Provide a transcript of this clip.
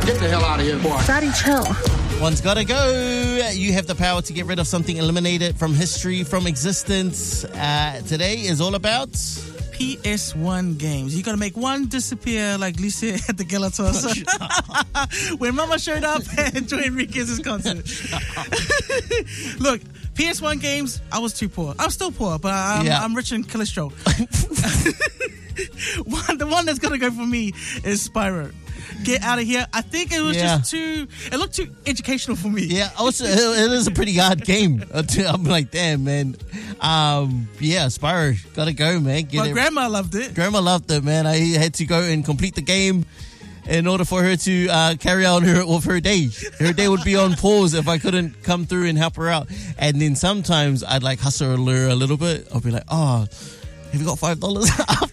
Get the hell out of here, boy. Daddy, chill. One's gotta go. You have the power to get rid of something, eliminate it from history, from existence. Today is all about PS1 games. You gotta make one disappear like Lucy at the Gelatos when Mama showed up and Joy Enriquez's concert. Look, PS1 games, I was too poor. I'm still poor, but I'm rich in cholesterol. The one that's gonna go for me is Spyro. Get out of here. I think it was it looked too educational for me. Yeah, also, it is a pretty hard game. I'm like, damn, man. Spyro, gotta go, man. Grandma loved it. Grandma loved it, man. I had to go and complete the game in order for her to carry on with her day. Her day would be on pause if I couldn't come through and help her out. And then sometimes I'd like hustle her a little bit. I'll be like, oh, have you got $5?